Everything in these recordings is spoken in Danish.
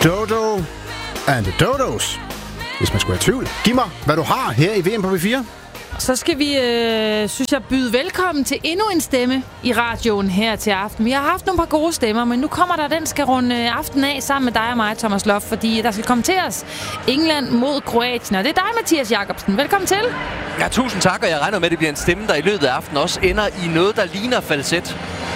Dodo and the Dodos. Hvis man skulle have tvivl. Giv mig, hvad du har her i VM på B4. Så skal vi, synes jeg, byde velkommen til endnu en stemme i radioen her til aften. Vi har haft nogle par gode stemmer, men nu kommer der den, skal runde aftenen af sammen med dig og mig, Thomas Loft, fordi der skal komme til os England mod Kroatien. Og det er dig, Mathias Jacobsen. Velkommen til. Ja, tusind tak, og jeg regner med, at det bliver en stemme, der i løbet af aftenen også ender i noget, der ligner falset.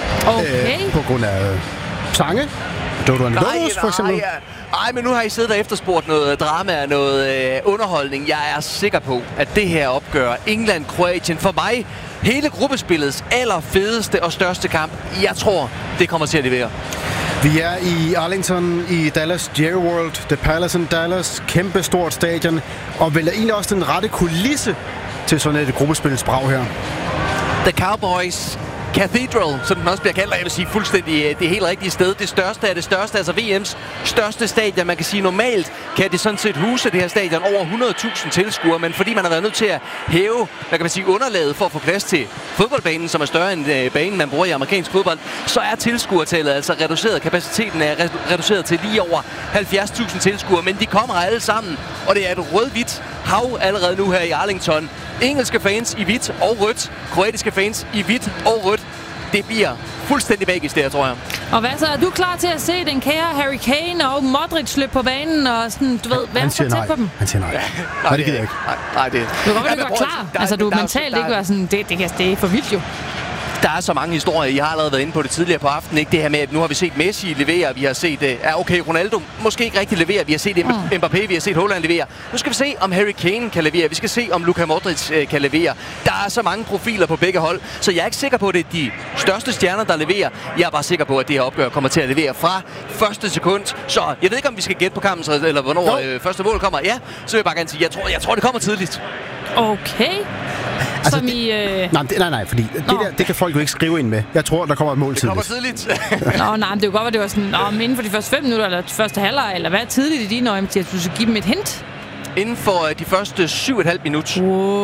Okay. På grund af sange. Dodo and the Dodos, for eksempel. Nej, men nu har I siddet og efterspurgt noget drama og noget underholdning. Jeg er sikker på, at det her opgør England-Kroatien for mig hele gruppespillets allerfedeste og største kamp. Jeg tror, det kommer til at levere. Vi er i Arlington i Dallas, Jerry World, The Palace in Dallas. Kæmpe stort stadion. Og vel er egentlig også den rette kulisse til sådan et gruppespillets brag her. The Cowboys Cathedral, som den også bliver kaldt, og jeg vil sige fuldstændig det helt rigtige sted. Det største af det største, altså VM's største stadion. Man kan sige, normalt kan det sådan set huse det her stadion over 100.000 tilskuere, men fordi man har været nødt til at hæve, hvad kan man sige, underlaget for at få plads til fodboldbanen, som er større end banen, man bruger i amerikansk fodbold, så er tilskuertallet altså reduceret. Kapaciteten er reduceret til lige over 70.000 tilskuere, men de kommer alle sammen, og det er et rød-hvidt hav allerede nu her i Arlington. Engelske fans i hvidt og rødt, kroatiske fans i hvidt og rødt. Det bliver fuldstændig magisk der, tror jeg. Og hvad så? Er du klar til at se den kære Harry Kane og Modric løbe på banen og sådan, du ved, være så tæt på dem? Han siger nej. Nej, det gider jeg ikke. Nej, det du kan godt være klar. Altså, du mentalt ikke være sådan, det er for vildt jo. Der er så mange historier. I har allerede været inde på det tidligere på aftenen. Ikke det her med, at nu har vi set Messi levere. Vi har set, Ronaldo måske ikke rigtig levere. Vi har set Mbappé, vi har set Haaland levere. Nu skal vi se, om Harry Kane kan levere. Vi skal se, om Luka Modric kan levere. Der er så mange profiler på begge hold, så jeg er ikke sikker på, at det er de største stjerner, der leverer. Jeg er bare sikker på, at det her opgør kommer til at levere fra første sekund. Så jeg ved ikke, om vi skal gætte på kampens eller hvornår første mål kommer. Ja, så vil jeg bare gerne sige, jeg tror, det kommer tidligt. Okay. Altså, nej, fordi det kan folk jo ikke skrive ind med. Jeg tror, der kommer et mål tidligt. Det kommer tidligt. Nej, men det er jo godt, at det var sådan, inden for de første 5 minutter, eller første halvleg, eller hvad tidligt i dine øjne, Mathias, du skal give dem et hint? Inden for de første 7,5 minutter.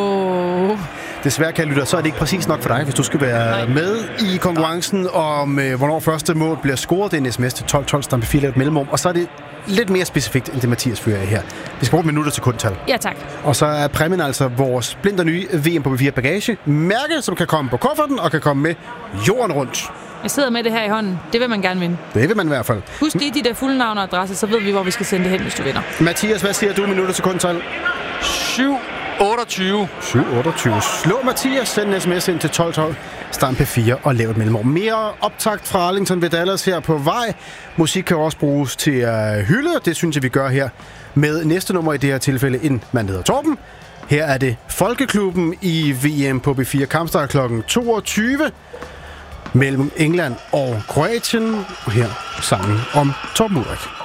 Wow. Desværre, kan lytte, så er det ikke præcis nok for dig, hvis du skal være med i konkurrencen om, hvornår første mål bliver scoret. Det er en sms til 1212, stampe 4 et mellemrum. Og så er det lidt mere specifikt, end det Mathias fører her. Vi skal bruge minutter til kundtal. Ja, tak. Og så er præmien altså vores splinter nye VM på B4 bagage. Mærke, som kan komme på kufferten og kan komme med jorden rundt. Jeg sidder med det her i hånden. Det vil man gerne vinde. Det vil man i hvert fald. Husk lige dit fulde navn og adresse, så ved vi, hvor vi skal sende det hen, hvis du vinder. Mathias, hvad siger du minutter til kundtal? 7:28. 7:28. Slå Mathias, send en sms ind til 1212, stampe 4 og lav et mellemrum. Mere optakt fra Arlington ved Dallas her på vej. Musik kan også bruges til at hylde, og det synes jeg, vi gør her med næste nummer i det her tilfælde. En mand, der hedder Torben. Her er det Folkeklubben i VM på B4. Kampstart kl. 22 mellem England og Kroatien. Og her sangen om Torben Ulrik.